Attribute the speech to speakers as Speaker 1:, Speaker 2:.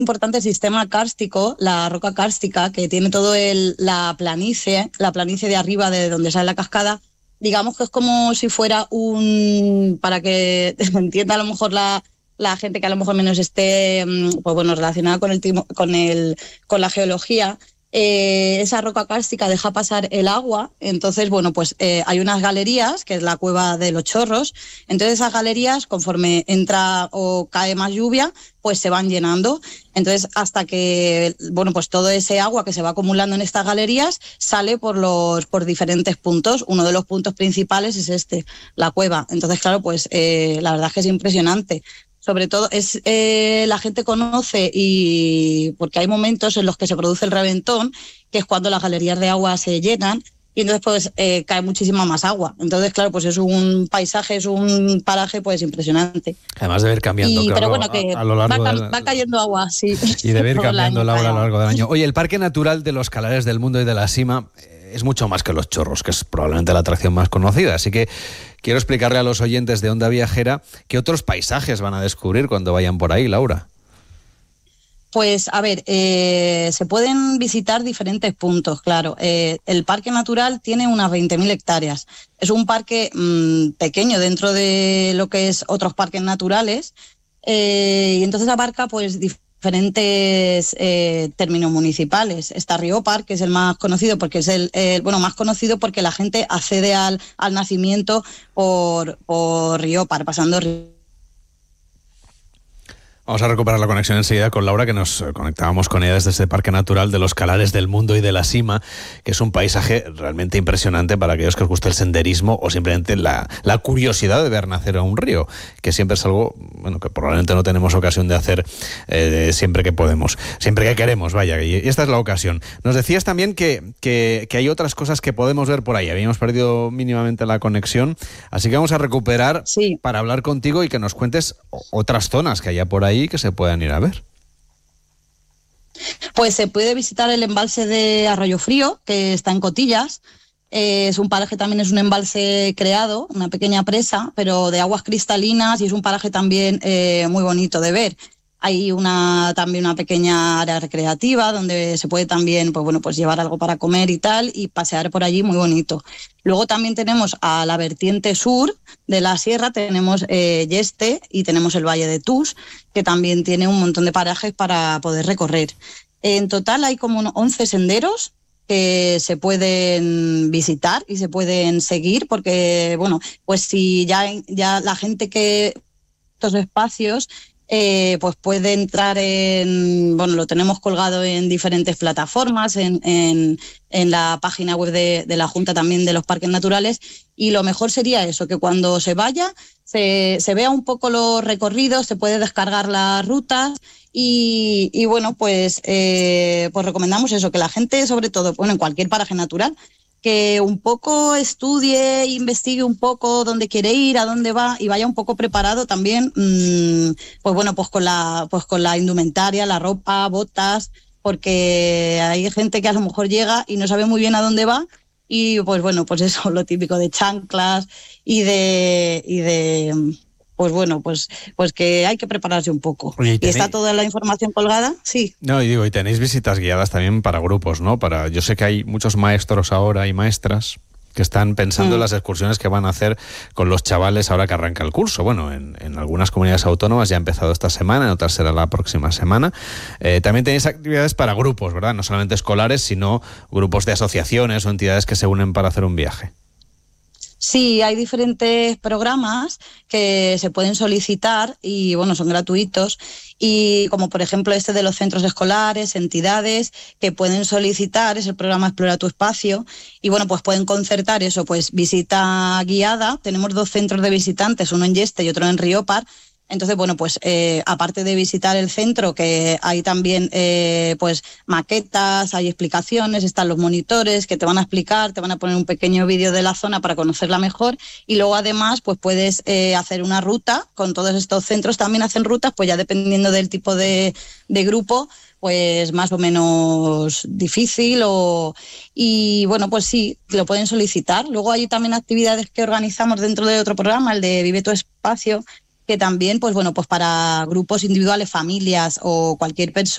Speaker 1: importante el sistema kárstico, la roca kárstica, que tiene todo la planicie de arriba de donde sale la cascada. Digamos que es como si fuera para que entienda a lo mejor la gente que a lo mejor menos esté pues bueno, relacionada con la geología. Esa roca kárstica deja pasar el agua, entonces bueno, pues hay unas galerías, que es la cueva de los Chorros. Entonces esas galerías, conforme entra o cae más lluvia, pues se van llenando. Entonces hasta que, bueno, pues todo ese agua que se va acumulando en estas galerías sale por diferentes puntos. Uno de los puntos principales es la cueva. Entonces claro, pues la verdad es que es impresionante. Sobre todo la gente conoce, y porque hay momentos en los que se produce el reventón, que es cuando las galerías de agua se llenan y entonces pues cae muchísima más agua. Entonces claro, pues es un paisaje, es un paraje pues impresionante.
Speaker 2: Además de ir cambiando, claro,
Speaker 1: pero bueno, que
Speaker 2: a lo largo
Speaker 1: va cayendo agua, sí.
Speaker 2: Y debe ir cambiando, Laura, a lo largo del año. Oye, el Parque Natural de los Calares del Mundo y de la Sima es mucho más que Los Chorros, que es probablemente la atracción más conocida. Así que quiero explicarle a los oyentes de Onda Viajera qué otros paisajes van a descubrir cuando vayan por ahí, Laura.
Speaker 1: Pues a ver, se pueden visitar diferentes puntos, claro. El Parque Natural tiene unas 20.000 hectáreas. Es un parque pequeño dentro de lo que es otros parques naturales, y entonces abarca pues diferentes términos municipales. Está Riópar, que es el más conocido porque es más conocido porque la gente accede al nacimiento por Riópar, pasando
Speaker 2: Vamos a recuperar la conexión enseguida con Laura, que nos conectábamos con ella desde este Parque Natural de los Calares del Mundo y de la Sima, que es un paisaje realmente impresionante para aquellos que os guste el senderismo o simplemente la curiosidad de ver nacer a un río, que siempre es algo que probablemente no tenemos ocasión de hacer siempre que podemos, siempre que queremos, vaya, y esta es la ocasión. Nos decías también que hay otras cosas que podemos ver por ahí. Habíamos perdido mínimamente la conexión, así que vamos a recuperar para hablar contigo y que nos cuentes otras zonas que haya por ahí que se puedan ir a ver.
Speaker 1: Pues se puede visitar el embalse de Arroyo Frío, que está en Cotillas. Es un paraje, también es un embalse creado, una pequeña presa, pero de aguas cristalinas, y es un paraje también muy bonito de ver. Hay también una pequeña área recreativa donde se puede también pues llevar algo para comer y tal, y pasear por allí, muy bonito. Luego también tenemos a la vertiente sur de la sierra, tenemos Yeste y tenemos el Valle de Tús, que también tiene un montón de parajes para poder recorrer. En total hay como 11 senderos que se pueden visitar y se pueden seguir, porque pues si ya la gente que estos espacios pues puede entrar lo tenemos colgado en diferentes plataformas, en la página web de la Junta también de los Parques Naturales, y lo mejor sería eso, que cuando se vaya se vea un poco los recorridos, se puede descargar las rutas, y pues recomendamos eso, que la gente, sobre todo en cualquier paraje natural, que un poco estudie, investigue un poco dónde quiere ir, a dónde va, y vaya un poco preparado también, con la indumentaria, la ropa, botas, porque hay gente que a lo mejor llega y no sabe muy bien a dónde va, y pues eso, lo típico de chanclas y de pues que hay que prepararse un poco.
Speaker 2: Oye,
Speaker 1: ¿y está toda la información colgada? Sí.
Speaker 2: No, y tenéis visitas guiadas también para grupos, ¿no? Yo sé que hay muchos maestros ahora y maestras que están pensando en las excursiones que van a hacer con los chavales ahora que arranca el curso. Bueno, en algunas comunidades autónomas ya ha empezado esta semana, en otras será la próxima semana. También tenéis actividades para grupos, ¿verdad? No solamente escolares, sino grupos de asociaciones o entidades que se unen para hacer un viaje.
Speaker 1: Sí, hay diferentes programas que se pueden solicitar y son gratuitos, y como por ejemplo este de los centros escolares, entidades que pueden solicitar, es el programa Explora tu Espacio, y pues pueden concertar eso, pues visita guiada. Tenemos 2 centros de visitantes, uno en Yeste y otro en Riópar. Entonces, aparte de visitar el centro, que hay también pues maquetas, hay explicaciones, están los monitores que te van a explicar, te van a poner un pequeño vídeo de la zona para conocerla mejor, y luego además pues puedes hacer una ruta con todos estos centros. También hacen rutas, pues ya dependiendo del tipo de grupo, pues más o menos difícil, y pues sí, lo pueden solicitar. Luego hay también actividades que organizamos dentro de otro programa, el de Vive tu Espacio, que también pues para grupos individuales, familias o cualquier persona